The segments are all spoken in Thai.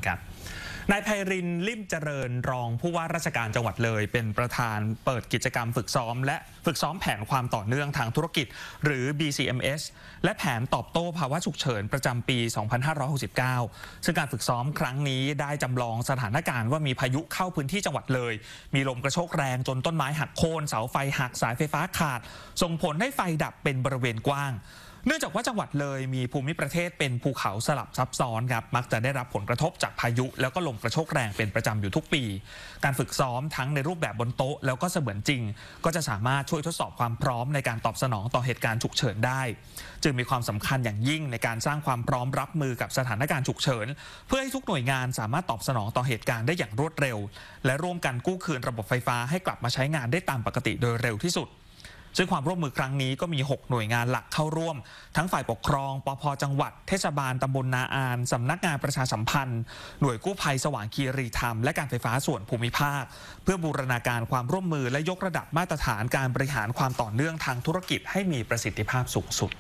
ครับนายไพรินทร์ลิ่มเจริญรองผู้ว่าราชการจังหวัดเลยเป็นประธานเปิดกิจกรรมฝึกซ้อมแผนความต่อเนื่องทางธุรกิจหรือ BCMS และแผนตอบโต้ภาวะฉุกเฉินประจำปี 2569 ซึ่งการฝึกซ้อมครั้งนี้ได้จำลองสถานการณ์ว่ามีพายุเข้าพื้นที่จังหวัดเลยมีลมกระโชกแรงจนต้นไม้หักโค่นเสาไฟหักสายไฟฟ้าขาดส่งผลให้ไฟดับเป็นบริเวณกว้างเนื่องจากว่าจังหวัดเลยมีภูมิประเทศเป็นภูเขาสลับซับซ้อนครับมักจะได้รับผลกระทบจากพายุแล้วก็ลมกระโชกแรงเป็นประจำอยู่ทุกปีการฝึกซ้อมทั้งในรูปแบบบนโต๊ะแล้วก็เสมือนจริงก็จะสามารถช่วยทดสอบความพร้อมในการตอบสนองต่อเหตุการณ์ฉุกเฉินได้จึงมีความสำคัญอย่างยิ่งในการสร้างความพร้อมรับมือกับสถานการณ์ฉุกเฉินเพื่อให้ทุกหน่วยงานสามารถตอบสนองต่อเหตุการณ์ได้อย่างรวดเร็วและร่วมกันกู้คืนระบบไฟฟ้าให้กลับมาใช้งานได้ตามปกติโดยเร็วที่สุดซึ่งความร่วมมือครั้งนี้ก็มี6หน่วยงานหลักเข้าร่วมทั้งฝ่ายปกครองปภ.จังหวัดเทศบาลตำบลนาอานสำนักงานประชาสัมพันธ์หน่วยกู้ภัยสว่างคีรีธรรมและการไฟฟ้าส่วนภูมิภาคเพื่อบูรณาการความร่วมมือและยกระดับมาตรฐานการบริหารความต่อเนื่องทางธุรกิจให้มีประสิทธิภาพสูงสุด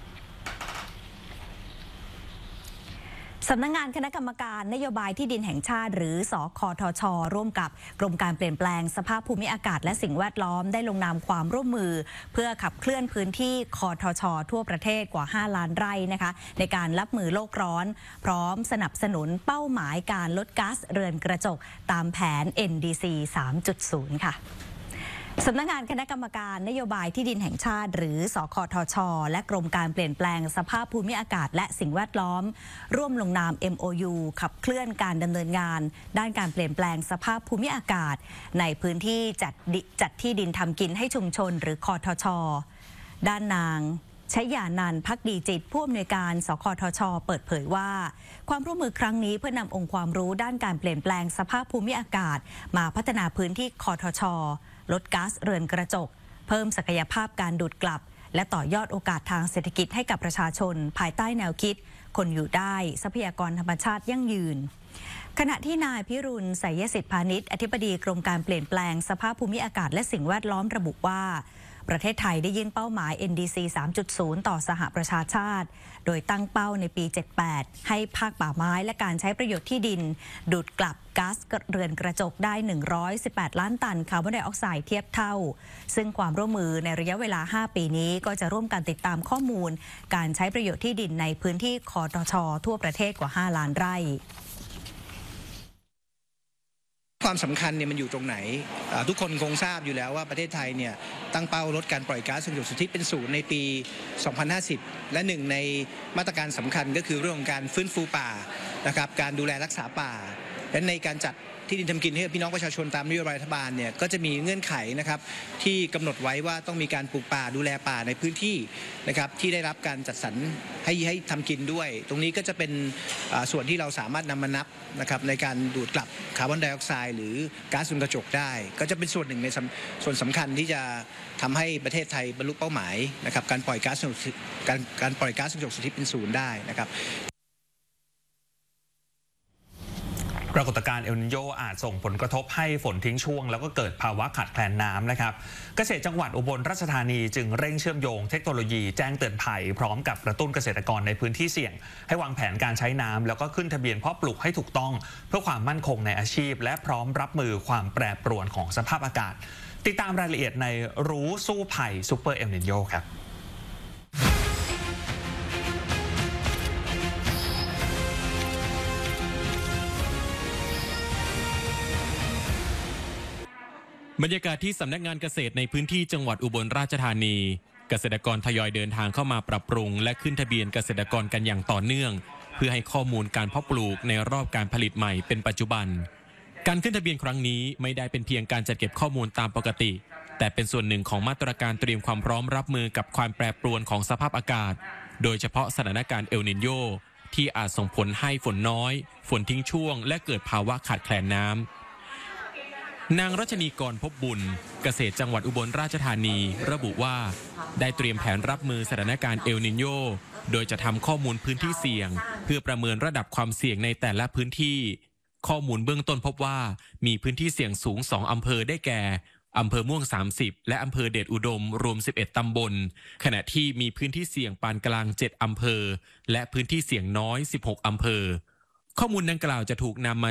สำนักงานคณะกรรมการนโยบายที่ดินแห่งชาติหรือสคทช.ร่วมกับกรมการเปลี่ยนแปลงสภาพภูมิอากาศและสิ่งแวดล้อมได้ลงนามความร่วมมือเพื่อขับเคลื่อนพื้นที่คทช.ทั่วประเทศกว่า5ล้านไร่นะคะในการรับมือโลกร้อนพร้อมสนับสนุนเป้าหมายการลดก๊าซเรือนกระจกตามแผน NDC 3.0 ค่ะสำนักงานคณะกรรมการนโยบายที่ดินแห่งชาติหรือสคทช.และกรมการเปลี่ยนแปลงสภาพภูมิอากาศและสิ่งแวดล้อมร่วมลงนาม MOU ขับเคลื่อนการดำเนินงานด้านการเปลี่ยนแปลงสภาพภูมิอากาศในพื้นที่จัดที่ดินทำกินให้ชุมชนหรือคทช.ด้านนางชยานันท์ภักดีจิตผู้อำนวยการสคทช.เปิดเผยว่าความร่วมมือครั้งนี้เพื่อนำองค์ความรู้ด้านการเปลี่ยนแปลงสภาพภูมิอากาศมาพัฒนาพื้นที่คทช.ลดก๊าซเรือนกระจกเพิ่มศักยภาพการดูดกลับและต่อยอดโอกาสทางเศรษฐกิจให้กับประชาชนภายใต้แนวคิดคนอยู่ได้ทรัพยากรธรรมชาติยั่งยืนขณะที่นายพิรุณไสยสิทธิพาณิชย์อธิบดีกรมการเปลี่ยนแปลงสภาพภูมิอากาศและสิ่งแวดล้อมระบุว่าประเทศไทยได้ยื่นเป้าหมาย NDC 3.0 ต่อสหประชาชาติโดยตั้งเป้าในปี 78 ให้ภาคป่าไม้และการใช้ประโยชน์ที่ดินดูดกลับก๊าซเรือนกระจกได้ 118 ล้านตันคาร์บอนไดออกไซด์เทียบเท่าซึ่งความร่วมมือในระยะเวลา 5 ปีนี้ก็จะร่วมกันติดตามข้อมูลการใช้ประโยชน์ที่ดินในพื้นที่คทช.ทั่วประเทศกว่า 5 ล้านไร่ความสำคัญเนี่ยมันอยู่ตรงไหนทุกคนคงทราบอยู่แล้วว่าประเทศไทยเนี่ยตั้งเป้าลดการปล่อยก๊าซเรือนกระจกสุทธิเป็นศูนย์ในปี 2050 และหนึ่งในมาตรการสำคัญก็คือเรื่องของการฟื้นฟูป่านะครับการดูแลรักษาป่าและในการจัดที่ดินทำกินให้พี่น้องประชาชนตามนโยบายรัฐบาลเนี่ยก็จะมีเงื่อนไขนะครับที่กำหนดไว้ว่าต้องมีการปลูกป่าดูแลป่าในพื้นที่นะครับที่ได้รับการจัดสรรให้ทำกินด้วยตรงนี้ก็จะเป็นส่วนที่เราสามารถนำมานับนะครับในการดูดกลับคาร์บอนไดออกไซด์หรือก๊าซเรือนกระจกได้ก็จะเป็นส่วนหนึ่งในส่วนสำคัญที่จะทำให้ประเทศไทยบรรลุเป้าหมายนะครับการปล่อยก๊าซเรือนกระจกสุทธิเป็นศูนย์ได้นะครับปรากฏการณ์เอลนิโญอาจส่งผลกระทบให้ฝนทิ้งช่วงแล้วก็เกิดภาวะขาดแคลนน้ำนะครับเกษตรจังหวัดอุบลราชธานีจึงเร่งเชื่อมโยงเทคโนโลยีแจ้งเตือนภัยพร้อมกับกระตุ้นเกษตรกรในพื้นที่เสี่ยงให้วางแผนการใช้น้ำแล้วก็ขึ้นทะเบียนเพาะปลูกให้ถูกต้องเพื่อความมั่นคงในอาชีพและพร้อมรับมือความแปรปรวนของสภาพอากาศติดตามรายละเอียดในรู้สู้ภัยซูเปอร์เอลนิโญครับบรรยากาศที่สำนักงานเกษตรในพื้นที่จังหวัดอุบลราชธานีเกษตรกรทยอยเดินทางเข้ามาปรับปรุงและขึ้นทะเบียนเกษตรกรกันอย่างต่อเนื่องเพื่อให้ข้อมูลการเพาะปลูกในรอบการผลิตใหม่เป็นปัจจุบันการขึ้นทะเบียนครั้งนี้ไม่ได้เป็นเพียงการจัดเก็บข้อมูลตามปกติแต่เป็นส่วนหนึ่งของมาตรการเตรียมความพร้อมรับมือกับความแปรปรวนของสภาพอากาศโดยเฉพาะสถานการณ์เอลนิโญที่อาจส่งผลให้ฝนน้อยฝนทิ้งช่วงและเกิดภาวะขาดแคลนน้ำนางรัชนีกรพบบุญเกษตรจังหวัดอุบลราชธานีระบุว่าได้เตรียมแผนรับมือสถานการณ์เอลนิโญโดยจะทำข้อมูลพื้นที่เสี่ยงเพื่อประเมินระดับความเสี่ยงในแต่ละพื้นที่ข้อมูลเบื้องต้นพบว่ามีพื้นที่เสี่ยงสูง2อำเภอได้แก่อำเภอม่วง30และอำเภอเดชอุดมรวม11ตำบลขณะที่มีพื้นที่เสี่ยงปานกลาง7อำเภอและพื้นที่เสี่ยงน้อย16อำเภอข้อมูลดังกล่าวจะถูกนำมา